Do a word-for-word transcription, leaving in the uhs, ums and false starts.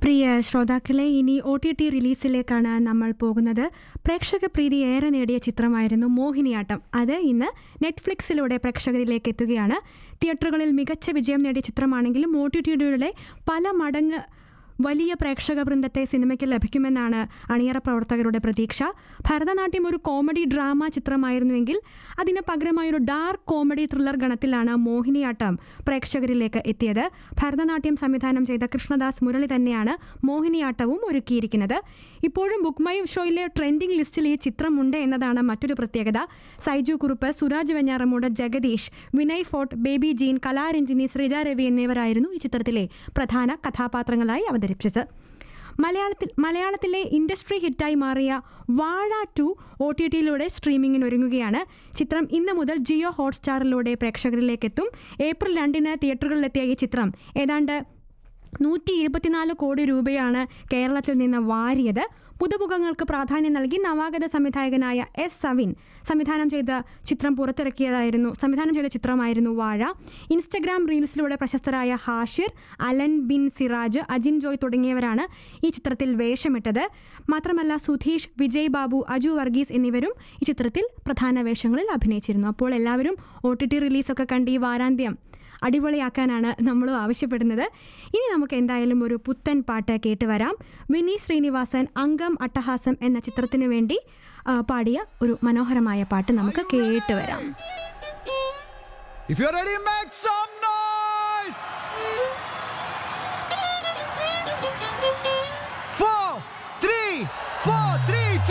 പ്രിയ ശ്രോതാക്കളെ, ഇനി O T T റിലീസിലേക്കാണ് നമ്മൾ പോകുന്നത്. പ്രേക്ഷക പ്രീതി ഏറെ നേടിയ ചിത്രമായിരുന്നു മോഹിനിയാട്ടം. അത് ഇന്ന് നെറ്റ്ഫ്ലിക്സിലൂടെ പ്രേക്ഷകരിലേക്ക് എത്തുകയാണ്. തിയേറ്ററുകളിൽ മികച്ച വിജയം നേടിയ ചിത്രമാണെങ്കിലും ഒ ടി ടിയുടെ പല മടങ്ങ് വലിയ പ്രേക്ഷക വൃന്ദത്തെ സിനിമയ്ക്ക് ലഭിക്കുമെന്നാണ് അണിയറ പ്രവർത്തകരുടെ പ്രതീക്ഷ. ഭരതനാട്യം ഒരു കോമഡി ഡ്രാമ ചിത്രമായിരുന്നുവെങ്കിൽ അതിന് പകരമായൊരു ഡാർക്ക് കോമഡി ത്രില്ലർ ഗണത്തിലാണ് മോഹിനിയാട്ടം പ്രേക്ഷകരിലേക്ക് എത്തിയത്. ഭരതനാട്യം സംവിധാനം ചെയ്ത കൃഷ്ണദാസ് മുരളി തന്നെയാണ് മോഹിനിയാട്ടവും ഒരുക്കിയിരിക്കുന്നത്. ഇപ്പോഴും ബുക്ക് മൈ ഷോയിലെ ട്രെൻഡിംഗ് ലിസ്റ്റിൽ ഈ ചിത്രമുണ്ട് എന്നതാണ് മറ്റൊരു പ്രത്യേകത. Saiju Kurup, Suraj Venjaramoodu, Jagdish, Vinay fort, baby gene, Kalaranjini, Sreeja Ravi എന്നിവരായിരുന്നു ഈ ചിത്രത്തിലെ പ്രധാന കഥാപാത്രങ്ങളായി അവതരിപ്പിച്ചത്. മലയാളത്തിൽ മലയാളത്തിലെ ഇൻഡസ്ട്രി ഹിറ്റായി മാറിയ വാഴ ടു ഒ ടി ടിയിലൂടെ സ്ട്രീമിങ്ങിന് ഒരുങ്ങുകയാണ്. ചിത്രം ഇന്ന് മുതൽ ജിയോ ഹോട്ട്സ്റ്റാറിലൂടെ പ്രേക്ഷകരിലേക്ക് എത്തും. ഏപ്രിൽ രണ്ടിന് തിയേറ്ററുകളിലെത്തിയ ഈ ചിത്രം ഏതാണ്ട് നൂറ്റി ഇരുപത്തിനാല് കോടി രൂപയാണ് കേരളത്തിൽ നിന്ന് വാരിയത്. പുതുമുഖങ്ങൾക്ക് പ്രാധാന്യം നൽകി നവാഗത സംവിധായകനായ എസ് സവിൻ സംവിധാനം ചെയ്ത ചിത്രം പുറത്തിറക്കിയതായിരുന്നു സംവിധാനം ചെയ്ത ചിത്രമായിരുന്നു വാഴ. ഇൻസ്റ്റഗ്രാം റീൽസിലൂടെ പ്രശസ്തരായ ഹാഷിർ, അലൻ ബിൻ സിറാജ്, അജിൻ ജോയ് തുടങ്ങിയവരാണ് ഈ ചിത്രത്തിൽ വേഷമിട്ടത്. മാത്രമല്ല സുധീഷ്, വിജയ് ബാബു, അജു വർഗീസ് എന്നിവരും ഈ ചിത്രത്തിൽ പ്രധാന വേഷങ്ങളിൽ അഭിനയിച്ചിരുന്നു. അപ്പോൾ എല്ലാവരും ഒ ടി ടി റിലീസൊക്കെ കണ്ട് ഈ വാരാന്ത്യം അടിപൊളിയാക്കാനാണ് നമ്മൾ ആവശ്യപ്പെടുന്നത്. ഇനി നമുക്ക് എന്തായാലും ഒരു പുത്തൻ പാട്ട് കേട്ട് വരാം. വിനി ശ്രീനിവാസൻ അംഗം അട്ടഹാസം എന്ന ചിത്രത്തിനു വേണ്ടി പാടിയ ഒരു മനോഹരമായ പാട്ട് നമുക്ക് കേട്ട് വരാം. If you're ready, make some